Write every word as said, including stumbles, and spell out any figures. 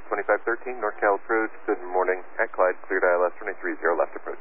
twenty-five thirteen, NorCal approach. Good morning. At Clyde, cleared I L S runway three zero left approach.